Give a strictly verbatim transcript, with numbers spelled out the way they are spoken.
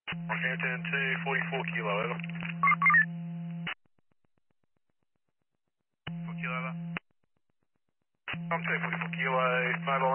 Rockhampton two forty-four kilo, over. four kilo over. I'm two forty-four kilo, mobile